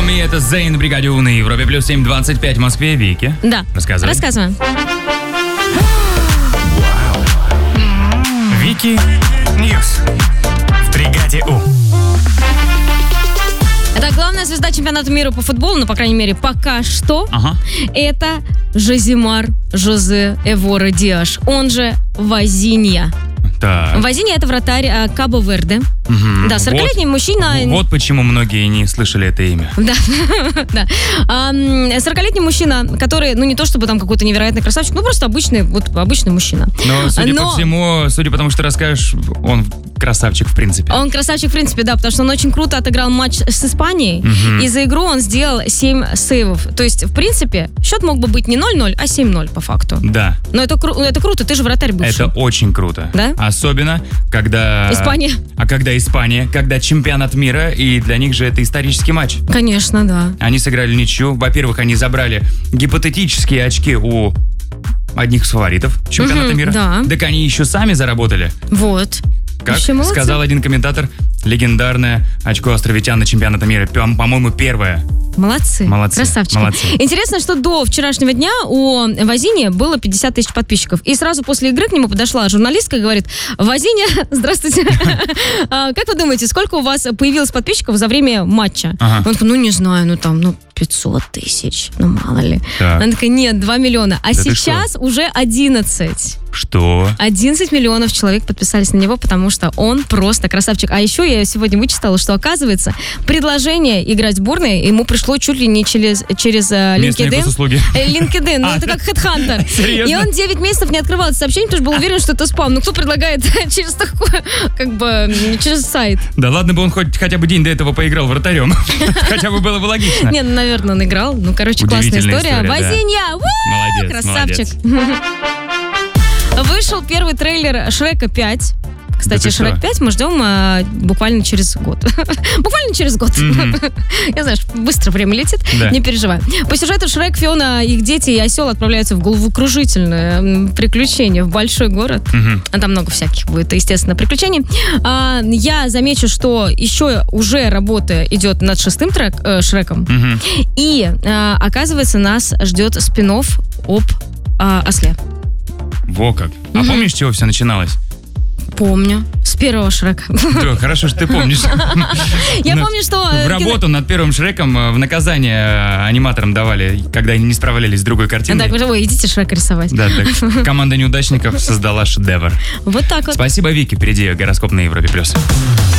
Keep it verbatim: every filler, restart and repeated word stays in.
Enemy, это Зейн, бригаде У на Европе, плюс семь двадцать пять в Москве. Вики. Да. Рассказывай. Рассказываем. Вики Ньюс в бригаде У. Это главная звезда чемпионата мира по футболу, ну, по крайней мере, пока что. Ага. Это Жозимар Жозе Эвора Диаш, он же Возинья. Так. Возинья — это вратарь а, Кабо-Верде. Мгм. Да, сорокалетний вот, мужчина. Вот почему многие не слышали это имя. Да, да. А, м, сорокалетний мужчина, который, ну, не то чтобы там какой-то невероятный красавчик, ну, просто обычный, вот, обычный мужчина. Но, судя Но- по всему, судя по тому, что ты расскажешь, он красавчик в принципе. Он красавчик, в принципе, да, потому что он очень круто отыграл матч с Испанией, Мгм. и за игру он сделал семь сейвов. То есть, в принципе, счет мог бы быть не ноль-ноль, а семь-ноль по факту. Да, Но это, кру- это круто, ты же вратарь бывший. это очень круто. Да? Особенно, когда... Испания. А когда Испания, когда чемпионат мира, и для них же это исторический матч. Конечно, да. Они сыграли ничью. Во-первых, они забрали гипотетические очки у одних из фаворитов чемпионата Мгм, мира. да. Так они еще сами заработали. Вот. Как Вообще молодцы. сказал один комментатор, легендарное очко островитян на чемпионата мира. По- По-моему, первое. Молодцы. Молодцы, Красавчики. молодцы. Интересно, что до вчерашнего дня у Возини было пятьдесят тысяч подписчиков. И сразу после игры к нему подошла журналистка и говорит: Возиня, здравствуйте. А, Как вы думаете, сколько у вас появилось подписчиков за время матча? Ага. Он такой: ну не знаю, ну там, ну пятьсот тысяч, ну мало ли. Так. Она такая: нет, два миллиона. А Да ты сейчас уже одиннадцать. Что? одиннадцать миллионов человек подписались на него, потому что он просто красавчик. А еще я сегодня вычитала, что, оказывается, предложение играть в сборной ему пришло чуть ли не через, через э, Местные LinkedIn. госуслуги. Э, LinkedIn, ну А, это как HeadHunter. Серьезно? И он девять месяцев не открывал это сообщение, потому что был уверен, что это спам. Ну кто предлагает через такое, как бы, м, через сайт? Да ладно бы он хоть хотя бы день до этого поиграл вратарем. Хотя бы было бы логично. Не, ну, наверное, он играл. Ну, короче, классная Удивительная история. история, да. Возинья! У, Молодец, красавчик. молодец. Вышел первый трейлер Шрека пять. Кстати, Да ты Шрек что? пять мы ждем а, буквально через год. Буквально через год. Мгм. Я знаю, что быстро время летит, Да. не переживай. По сюжету Шрек, Фиона, их дети и осел отправляются в головокружительное м, приключение в большой город. Мгм. А там много всяких будет, естественно, приключений. А, я замечу, что еще уже работа идет над шестым трек, э, Шреком. Мгм. И, а, оказывается, нас ждет спин-офф об а, осле. Во как. А Мгм. помнишь, с чего все начиналось? Помню. С первого Шрека. Да, хорошо, что ты помнишь. Я Ну, помню, что... В э, работу над первым Шреком э, в наказание э, аниматорам давали, когда они не справлялись с другой кино- картиной. Так, ой, идите Шрека рисовать. Да, так команда неудачников создала шедевр. Вот так вот. Спасибо, Вики. Впереди гороскоп на Европе+. плюс.